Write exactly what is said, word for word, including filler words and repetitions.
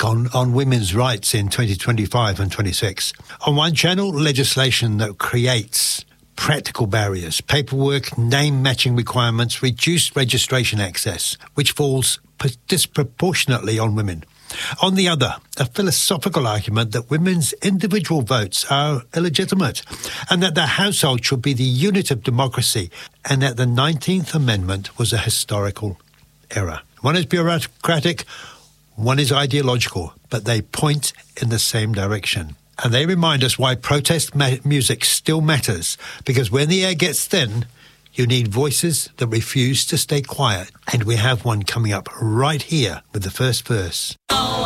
take on, on women's rights in twenty twenty-five and twenty-six. On one channel, legislation that creates practical barriers, paperwork, name-matching requirements, reduced registration access, which falls disproportionately on women. On the other, a philosophical argument that women's individual votes are illegitimate and that the household should be the unit of democracy and that the nineteenth Amendment was a historical error. One is bureaucratic, one is ideological, but they point in the same direction. And they remind us why protest ma- music still matters, because when the air gets thin, you need voices that refuse to stay quiet. And we have one coming up right here with the first verse.